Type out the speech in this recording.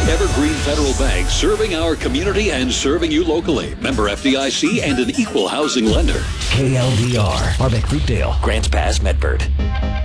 Evergreen Federal Bank, serving our community and serving you locally. Member FDIC and an equal housing lender. KLDR, Arbec Fruitdale, Grants Pass, Medford.